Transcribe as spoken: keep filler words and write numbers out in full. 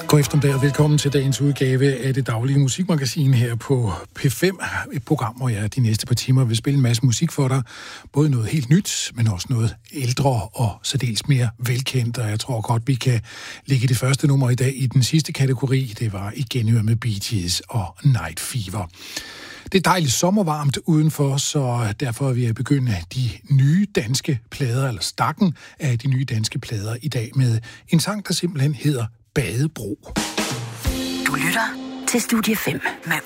God eftermiddag og velkommen til dagens udgave af det daglige musikmagasin her på P fem. Et program, hvor jeg de næste par timer vil spille en masse musik for dig. Både noget helt nyt, men også noget ældre og særdeles mere velkendt. Og jeg tror godt, vi kan lægge det første nummer i dag i den sidste kategori. Det var I genhør med Bee Gees og Night Fever. Det er dejligt sommervarmt udenfor, så derfor vil jeg begynde de nye danske plader, eller stakken af de nye danske plader i dag med en sang, der simpelthen hedder Badebro. Du lytter til Studie fem med